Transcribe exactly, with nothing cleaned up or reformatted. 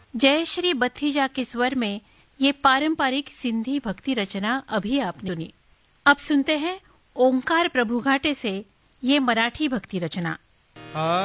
जयश्री बत्थीजा के स्वर में ये पारंपरिक सिंधी भक्ति रचना अभी आपने सुनी। अब सुनते हैं ओंकार प्रभु घाटे से ये मराठी भक्ति रचना।